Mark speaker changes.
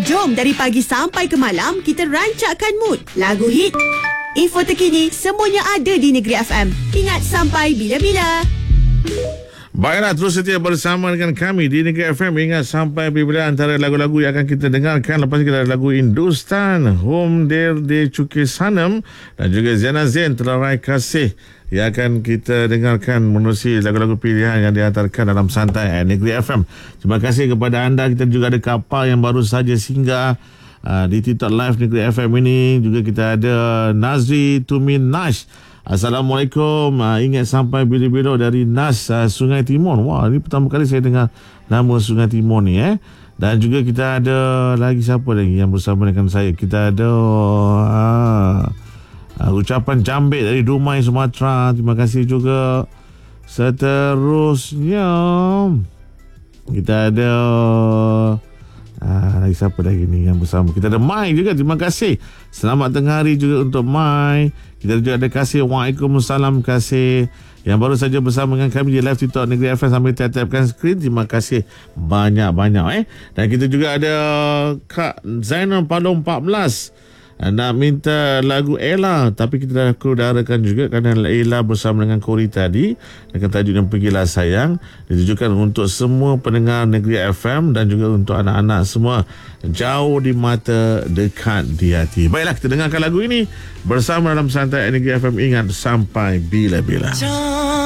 Speaker 1: Jom dari pagi sampai ke malam kita rancakkan mood. Lagu hit, info terkini, semuanya ada di Negeri FM. Ingat sampai bila-bila.
Speaker 2: Baiklah, terus setia bersama dengan kami di Negeri FM. Ingat sampai bila antara lagu-lagu yang akan kita dengarkan. Lepas kita ada lagu Hindustan, Hum Del De Chuke Sanam, dan juga Zaina Zain, Telarai Kasih, yang akan kita dengarkan menerusi lagu-lagu pilihan yang dihantarkan dalam Santai Negeri FM. Terima kasih kepada anda. Kita juga ada kapal yang baru saja singgah di TikTok Live Negeri FM ini. Juga kita ada Nazri Tumin Nash. Assalamualaikum. Ingat sampai bila-bila dari Nas Sungai Timur. Wah, ini pertama kali saya dengar nama Sungai Timur ni. Dan juga kita ada lagi siapa lagi yang bersama dengan saya. Kita ada ucapan Jambit dari Dumai, Sumatera. Terima kasih juga. Seterusnya kita ada lagi siapa lagi ni yang bersama. Kita ada Mai juga. Terima kasih. Selamat tengah hari juga untuk Mai. Kita juga ada Kasih. Waalaikumsalam Kasih, yang baru saja bersama dengan kami di live TikTok Negeri FM sambil tap-tapkan skrin. Terima kasih banyak-banyak. Dan kita juga ada Kak Zainal Palung 14 nak minta lagu Ella, tapi kita dah udarakan juga kerana Ella bersama dengan Kori tadi dengan tajuk yang Pergilah Sayang ditujukan untuk semua pendengar Negeri FM dan juga untuk anak-anak semua. Jauh di mata, dekat di hati. Baiklah, kita dengarkan lagu ini bersama dalam Santai Negeri FM. Ingat sampai bila-bila.